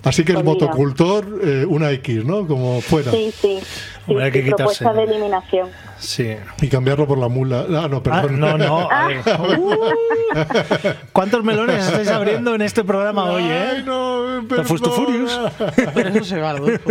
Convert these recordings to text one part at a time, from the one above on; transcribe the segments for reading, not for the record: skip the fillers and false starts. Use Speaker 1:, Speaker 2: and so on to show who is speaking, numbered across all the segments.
Speaker 1: Así que el motocultor, una X, ¿no? Como fuera.
Speaker 2: Sí.
Speaker 3: Hay que quitarse.
Speaker 2: Propuesta de eliminación.
Speaker 3: Sí.
Speaker 1: Y cambiarlo por la mula. No, perdón.
Speaker 3: No. ¿Cuántos melones estáis abriendo en este programa hoy,
Speaker 1: Ay, no,
Speaker 3: The Fast and Furious.
Speaker 4: Pero eso se va al grupo.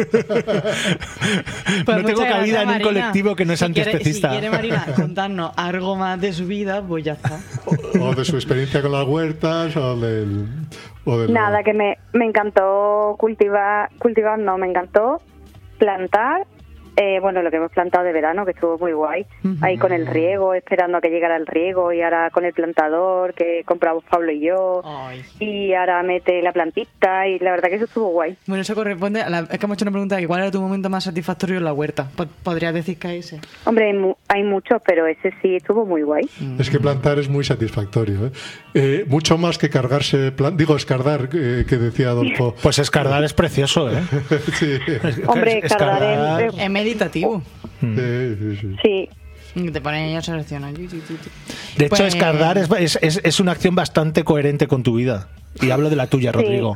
Speaker 3: No tengo cabida en un colectivo que no es antiespecista.
Speaker 4: Si quiere Marina contarnos algo más de su vida, pues ya está.
Speaker 1: O de su experiencia con las huertas, o del
Speaker 2: Nada, que me encantó cultivar no, me encantó plantar. Lo que hemos plantado de verano, que estuvo muy guay. Ahí con el riego, esperando a que llegara el riego, y ahora con el plantador que compramos Pablo y yo.
Speaker 4: Ay.
Speaker 2: Y ahora mete la plantita, y la verdad que eso estuvo guay.
Speaker 4: Bueno, eso corresponde a es que hemos hecho una pregunta de ¿cuál era tu momento más satisfactorio en la huerta? ¿Podrías decir que ese?
Speaker 2: Hombre, hay muchos, pero ese sí estuvo muy guay.
Speaker 1: Es que plantar es muy satisfactorio, mucho más que cargarse, escardar, que decía Adolfo.
Speaker 3: Pues escardar es precioso,
Speaker 1: Sí.
Speaker 2: Hombre, escardar
Speaker 4: Es meditativo.
Speaker 2: Sí.
Speaker 4: Te ponen ahí a seleccionar.
Speaker 3: De hecho,
Speaker 4: Pues-
Speaker 3: escardar es una acción bastante coherente con tu vida. Y hablo de la tuya, Rodrigo.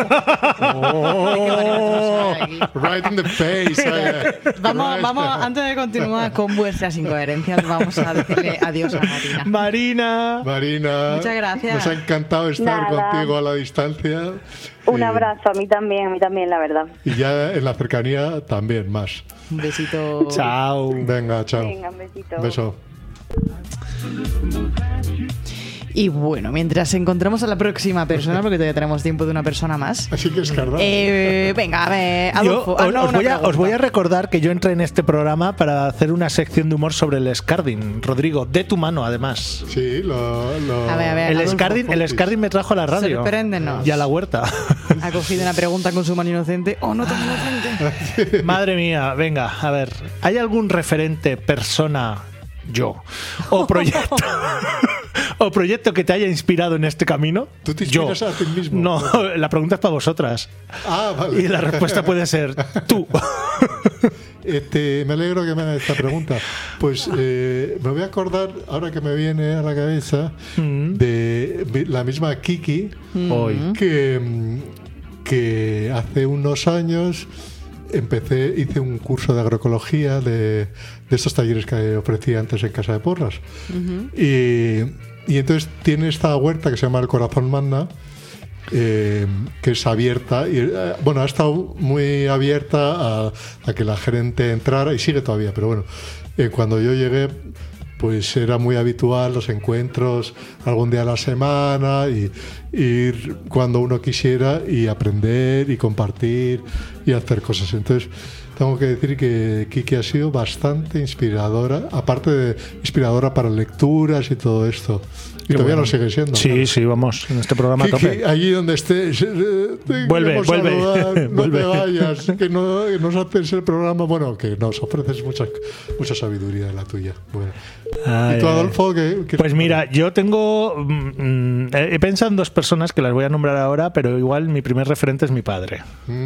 Speaker 1: Right in the face.
Speaker 4: Vamos, antes de continuar con vuestras incoherencias, vamos a decirle adiós a Marina.
Speaker 1: Marina,
Speaker 4: Muchas gracias.
Speaker 1: Nos ha encantado estar contigo a la distancia.
Speaker 2: Un abrazo, a mí también, la verdad.
Speaker 1: Y ya en la cercanía también más.
Speaker 4: Un besito.
Speaker 3: Chao.
Speaker 1: Venga, chao.
Speaker 2: Venga, un besito.
Speaker 1: Beso.
Speaker 4: Y bueno, mientras encontramos a la próxima persona, porque todavía tenemos tiempo de una persona más.
Speaker 1: Así que escardar.
Speaker 4: Venga, a ver, Adolfo,
Speaker 3: os voy a recordar que yo entré en este programa para hacer una sección de humor sobre el escarding. Rodrigo, de tu mano, además.
Speaker 1: Sí,
Speaker 4: A ver,
Speaker 3: El
Speaker 4: Adolfo,
Speaker 3: escarding me trajo a la radio.
Speaker 4: Sorpréndenos.
Speaker 3: Y a la huerta.
Speaker 4: Ha cogido una pregunta con su mano inocente o no tan inocente.
Speaker 3: Madre mía, venga, a ver. ¿Hay algún referente, persona, yo, o proyecto o proyecto que te haya inspirado en este camino?
Speaker 1: ¿Tú te inspiras a ti mismo?
Speaker 3: No, la pregunta es para vosotras.
Speaker 1: Ah, vale.
Speaker 3: Y la respuesta puede ser tú.
Speaker 1: Me alegro que me hagan esta pregunta. Pues me voy a acordar, ahora que me viene a la cabeza, de la misma Kiki,
Speaker 3: Hoy.
Speaker 1: que hace unos años hice un curso de agroecología de estos talleres que ofrecía antes en Casa de Porras. Y entonces tiene esta huerta que se llama El Corazón Manda, que es abierta y ha estado muy abierta a que la gente entrara, y sigue todavía, pero bueno, cuando yo llegué pues era muy habitual los encuentros algún día a la semana, y ir cuando uno quisiera y aprender y compartir y hacer cosas. Entonces tengo que decir que Kiki ha sido bastante inspiradora, aparte de inspiradora para lecturas y todo esto. Y todavía lo sigue siendo.
Speaker 3: Sí,
Speaker 1: claro.
Speaker 3: Sí, vamos, en este programa
Speaker 1: Kiki,
Speaker 3: a tope.
Speaker 1: allí donde estés,
Speaker 3: Vuelve.
Speaker 1: No
Speaker 3: Vuelve.
Speaker 1: te vayas, que nos haces el programa, bueno, que nos ofreces mucha sabiduría de la tuya. Bueno. ¿Y tú, Adolfo?
Speaker 3: Pues mira, yo tengo... he pensado en dos personas que las voy a nombrar ahora, pero igual mi primer referente es mi padre.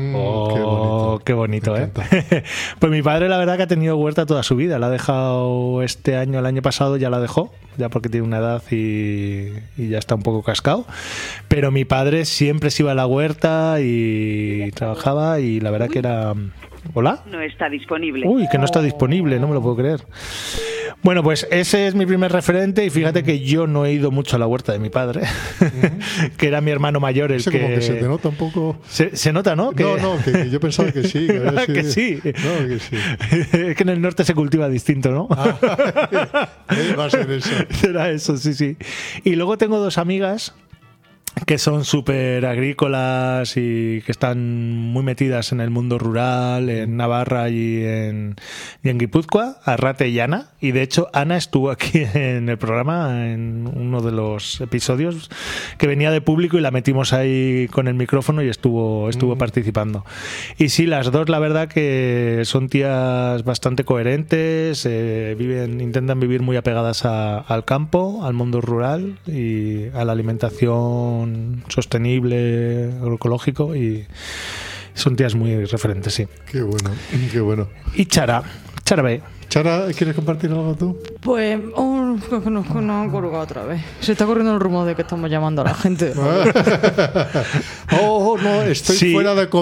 Speaker 3: Qué bonito, ¿eh? Pues mi padre, la verdad, que ha tenido huerta toda su vida. La ha dejado el año pasado ya la dejó, ya porque tiene una edad y ya está un poco cascado. Pero mi padre siempre se iba a la huerta y trabajaba, y la verdad que era... ¿Hola?
Speaker 5: No está disponible.
Speaker 3: Uy, que no está disponible, no me lo puedo creer. Bueno, pues ese es mi primer referente, y fíjate que yo no he ido mucho a la huerta de mi padre, que era mi hermano mayor el que...
Speaker 1: Como que se te nota un poco...
Speaker 3: Se nota, ¿no?
Speaker 1: No, que yo pensaba que sí.
Speaker 3: Que sí.
Speaker 1: No, que sí.
Speaker 3: Es que en el norte se cultiva distinto, ¿no?
Speaker 1: Va a ser eso.
Speaker 3: Será eso, sí. Y luego tengo dos amigas que son súper agrícolas y que están muy metidas en el mundo rural, en Navarra y en Guipúzcoa, Arrate y Ana. Y de hecho Ana estuvo aquí en el programa, en uno de los episodios, que venía de público y la metimos ahí con el micrófono y estuvo participando. Y sí, las dos, la verdad que son tías bastante coherentes, intentan vivir muy apegadas al campo, al mundo rural y a la alimentación sostenible, agroecológico, y son tías muy referentes, sí.
Speaker 1: Qué bueno.
Speaker 3: Y Chara B,
Speaker 1: Chara, ¿quieres compartir algo tú?
Speaker 4: Pues, no han colgado otra vez. Se está corriendo el rumor de que estamos llamando a la gente.
Speaker 1: No, estoy fuera de